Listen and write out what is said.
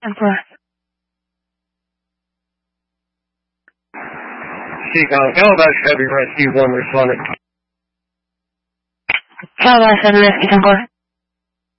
Emperor. Seacon, Calabash Heavy Rescue 1 responding. Calabash Heavy Rescue 10-4.